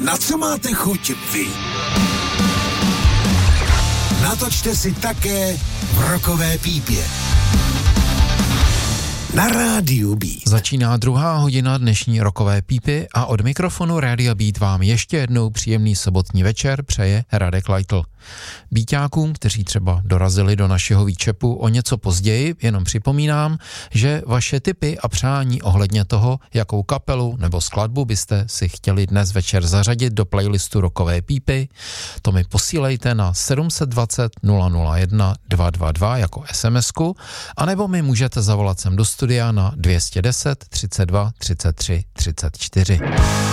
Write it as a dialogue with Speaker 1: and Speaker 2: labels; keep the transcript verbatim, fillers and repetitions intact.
Speaker 1: Na co máte chuť vy? Natočte si také v Rockové pípě. Na Rádiu Beat.
Speaker 2: Začíná druhá hodina dnešní Rockové pípy a od mikrofonu Rádia Beat vám ještě jednou příjemný sobotní večer přeje Radek Leitl. Beatákům, kteří třeba dorazili do našeho výčepu o něco později, jenom připomínám, že vaše tipy a přání ohledně toho, jakou kapelu nebo skladbu byste si chtěli dnes večer zařadit do playlistu Rockové pípy, to mi posílejte na sedm set dvacet nula nula jedna dva dva dva jako SMSku, anebo mi můžete zavolat sem do studia na dvě stě deset třicet dva třicet tři třicet čtyři.